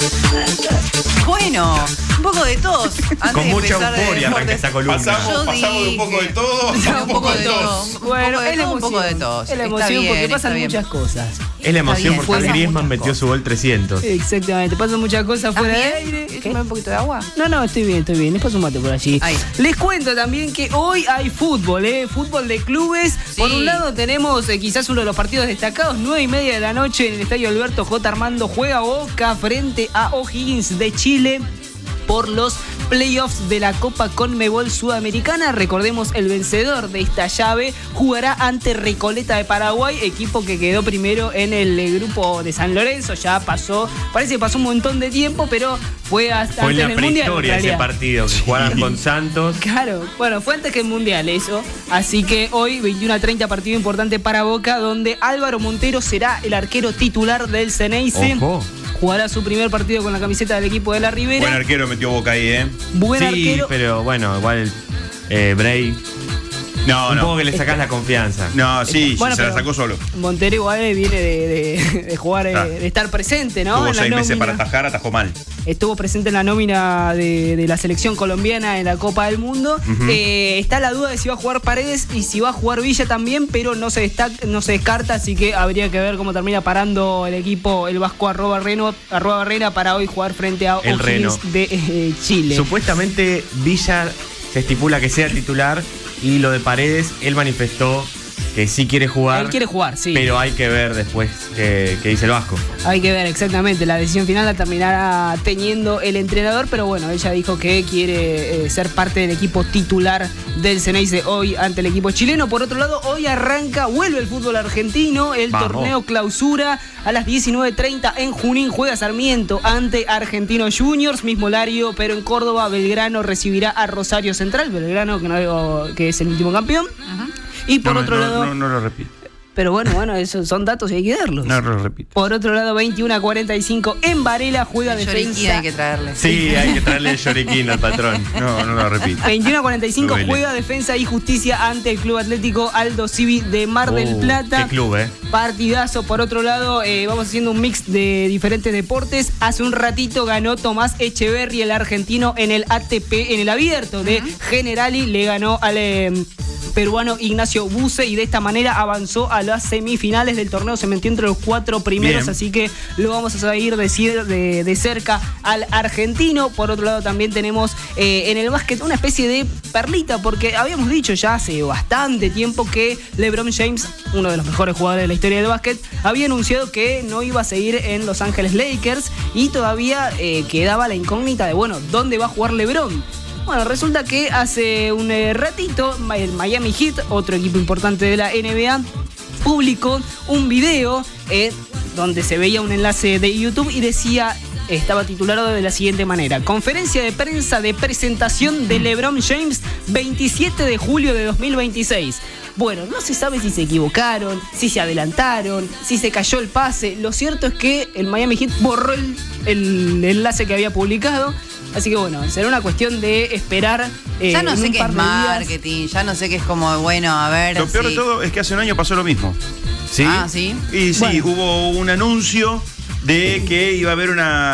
Bueno, un poco de todos. Con mucha euforia arranca esta columna. Pasamos de un poco de todo a un poco de todo. Bueno, un poco de todo. Es la emoción porque pasan muchas cosas. Es la emoción bien, porque pasan Griezmann muchas metió su gol 300. Exactamente, pasan muchas cosas fuera de aire. ¿Toma un poquito de agua? No, estoy bien. Después un mate por allí. Ahí. Les cuento también que hoy hay fútbol, fútbol de clubes. Sí. Por un lado tenemos quizás uno de los partidos destacados, 9:30 de la noche en el estadio Alberto J. Armando, juega Boca frente a O'Higgins de Chile por los playoffs de la Copa Conmebol Sudamericana. Recordemos, el vencedor de esta llave jugará ante Recoleta de Paraguay, equipo que quedó primero en el grupo de San Lorenzo. Ya pasó, parece que pasó un montón de tiempo, pero fue hasta Fue antes en la del Mundial. prehistoria ese partido, que jugaran con Santos. Claro, bueno, fue antes que el Mundial eso. Así que hoy, 21:30, partido importante para Boca, donde Álvaro Montero será el arquero titular del Ceneice. Ojo. Jugará su primer partido con la camiseta del equipo de la Ribera. Buen arquero metió Boca ahí, Buen Sí, arquero. pero bueno, igual Bray. No, Un poco no. que le sacás la confianza. No, sí, Bueno, se la pero sacó solo. Montero igual viene de jugar, de estar presente, ¿no? Tuvo En la 6 meses nómina. para atajar, atajó mal. Estuvo presente en la nómina de la selección colombiana en la Copa del Mundo. Está la duda de si va a jugar Paredes y si va a jugar Villa también, pero no se descarta, así que habría que ver cómo termina parando el equipo, el vasco Barrena, para hoy jugar frente a El Reno. O'Higgins de Chile. Supuestamente Villa se estipula que sea titular y lo de Paredes, él manifestó que sí quiere jugar. Él quiere jugar, sí. Pero hay que ver después qué dice el Vasco. Hay que ver exactamente, la decisión final la terminará teniendo el entrenador, pero bueno, ella dijo que quiere ser parte del equipo titular del Ceneice hoy ante el equipo chileno. Por otro lado, hoy vuelve el fútbol argentino, el torneo clausura a las 19:30 en Junín, juega Sarmiento ante Argentinos Juniors, mismo horario, pero en Córdoba Belgrano recibirá a Rosario Central, Belgrano que es el último campeón. Y por otro lado... No lo repito. Pero bueno, esos son datos y hay que darlos. No lo repito. Por otro lado, 21:45 en Varela juega El defensa. lloriquín hay que traerle. Sí, hay que traerle el lloriquín al patrón. No lo repito. 21:45 Duele. juega defensa y justicia ante el Club Atlético Aldo Civi de Mar del Plata. Qué club, Partidazo. Por otro lado, vamos haciendo un mix de diferentes deportes. Hace un ratito ganó Tomás Echeverry, el argentino, en el ATP, en el abierto de Generali. Le ganó al peruano Ignacio Buse y de esta manera avanzó a las semifinales del torneo. Se metió entre los 4 primeros, Bien. así que lo vamos a seguir de cerca al argentino. Por otro lado, también tenemos en el básquet una especie de perlita, porque habíamos dicho ya hace bastante tiempo que LeBron James, uno de los mejores jugadores de la historia del básquet, había anunciado que no iba a seguir en Los Ángeles Lakers y todavía quedaba la incógnita de, bueno, ¿dónde va a jugar LeBron? Bueno, resulta que hace un ratito el Miami Heat, otro equipo importante de la NBA, publicó un video donde se veía un enlace de YouTube y decía, estaba titulado de la siguiente manera: conferencia de prensa de presentación de LeBron James 27 de julio de 2026. Bueno, no se sabe si se equivocaron, si se adelantaron, si se cayó el pase. Lo cierto es que el Miami Heat borró el enlace que había publicado. Así que bueno, será una cuestión de esperar. Ya no sé qué es días. marketing, ya no sé qué es como, bueno, a ver. Lo peor si- de todo es que hace un año pasó lo mismo. ¿Sí? Ah, ¿sí? Y sí, Bueno. hubo un anuncio de que iba a haber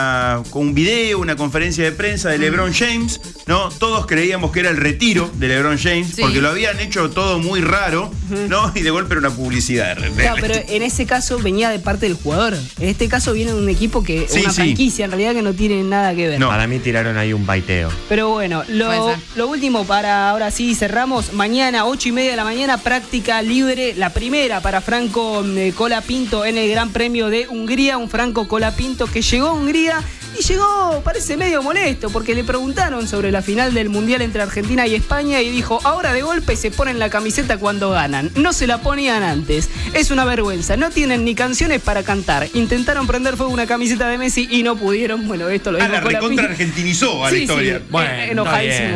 un video, una conferencia de prensa de LeBron James, ¿no? Todos creíamos que era el retiro de LeBron James, Sí. porque lo habían hecho todo muy raro, ¿no? Y de golpe era una publicidad. Claro, pero en ese caso venía de parte del jugador. En este caso viene de un equipo que, Sí, una sí. franquicia en realidad que no tiene nada que ver. No. Para mí tiraron ahí un baiteo. Pero bueno, Puede ser. lo último para ahora sí cerramos. Mañana, 8:30 de la mañana, práctica libre, la primera para Franco Colapinto en el Gran Premio de Hungría. Un Franco Colapinto que llegó a Hungría y llegó, parece medio molesto, porque le preguntaron sobre la final del Mundial entre Argentina y España y dijo, ahora de golpe se ponen la camiseta cuando ganan. No se la ponían antes. Es una vergüenza. No tienen ni canciones para cantar. Intentaron prender fuego una camiseta de Messi y no pudieron. Bueno, esto lo dijo la Colapinto. recontra argentinizó a la Sí, historia. sí, Bueno, enojadísimo. está bien.